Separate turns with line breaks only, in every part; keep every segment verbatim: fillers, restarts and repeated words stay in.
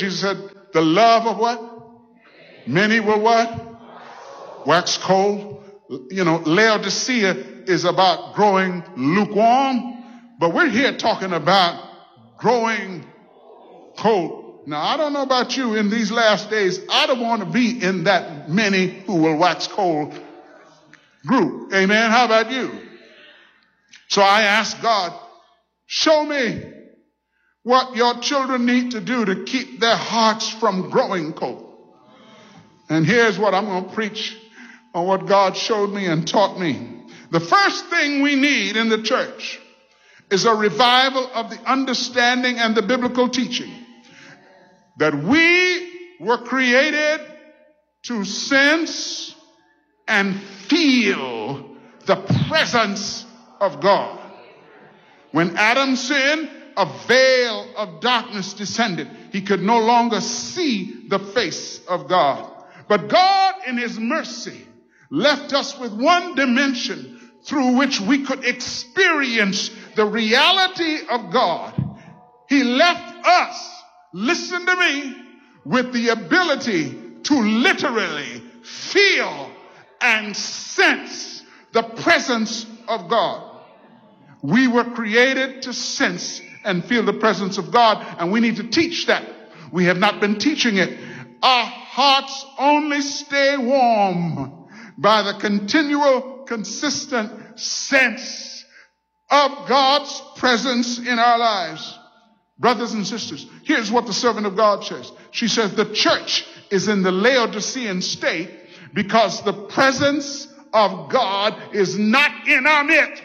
Jesus said, the love of what? Many will what? Wax cold. You know, Laodicea is about growing lukewarm, but we're here talking about growing cold. Now, I don't know about you in these last days. I don't want to be in that many who will wax cold group. Amen. How about you? So I ask God, show me what your children need to do to keep their hearts from growing cold. And here's what I'm going to preach on what God showed me and taught me. The first thing we need in the church is a revival of the understanding and the biblical teaching that we were created to sense and feel the presence of God. When Adam sinned, a veil of darkness descended. He could no longer see the face of God. But God, in his mercy, left us with one dimension through which we could experience the reality of God. He left us, listen to me, with the ability to literally feel and sense the presence of God. We were created to sense and feel the presence of God, and we need to teach that. We have not been teaching it. Our hearts only stay warm by the continual, consistent sense of God's presence in our lives. Brothers and sisters, here's what the servant of God says. She says the church is in the Laodicean state because the presence of God is not in our midst.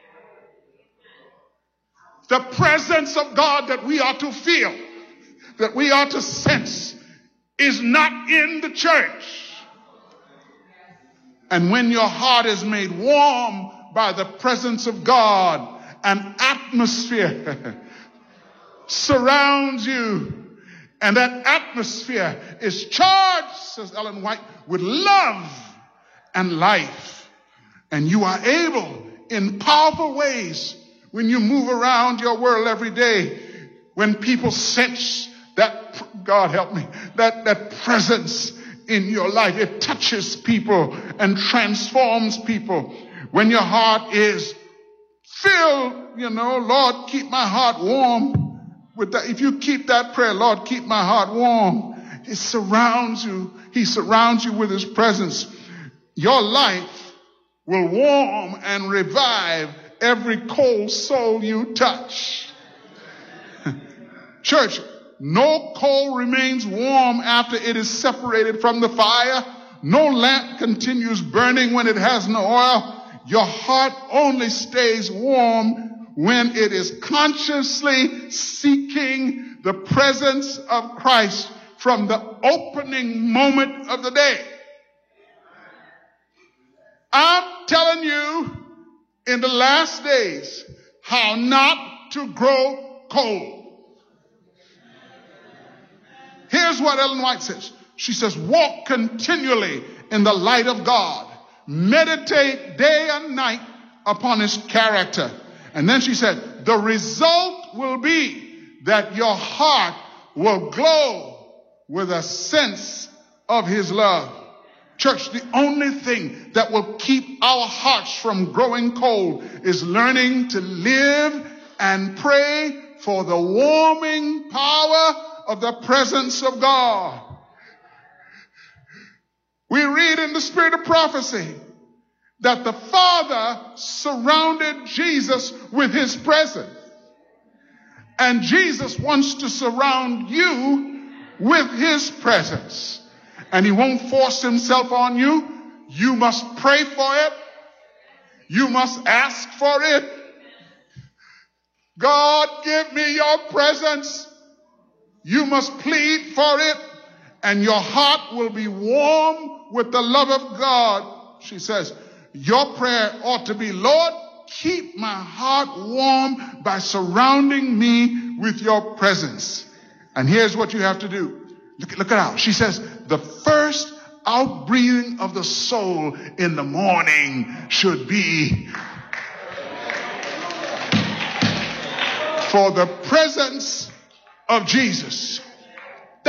The presence of God that we are to feel, that we are to sense, is not in the church. And when your heart is made warm by the presence of God, an atmosphere surrounds you. And that atmosphere is charged, says Ellen White, with love and life. And you are able in powerful ways when you move around your world every day, when people sense that, God help me, that, that presence in your life, it touches people and transforms people. When your heart is filled, you know, Lord, keep my heart warm with that. If you keep that prayer, Lord, keep my heart warm, it surrounds you. He surrounds you with his presence. Your life will warm and revive every cold soul you touch. Church, no coal remains warm after it is separated from the fire. No lamp continues burning when it has no oil. Your heart only stays warm when it is consciously seeking the presence of Christ from the opening moment of the day. I'm telling you, in the last days, how not to grow cold. Here's what Ellen White says. She says, walk continually in the light of God. Meditate day and night upon his character. And then she said, the result will be that your heart will glow with a sense of his love. Church, the only thing that will keep our hearts from growing cold is learning to live and pray for the warming power of the presence of God. We read in the spirit of prophecy that the Father surrounded Jesus with his presence. And Jesus wants to surround you with his presence. And he won't force himself on you. You must pray for it. You must ask for it. God, give me your presence. You must plead for it. And your heart will be warm with the love of God. She says, your prayer ought to be, Lord, keep my heart warm by surrounding me with your presence. And here's what you have to do. Look, look at how she says, the first outbreathing of the soul in the morning should be for the presence of Jesus.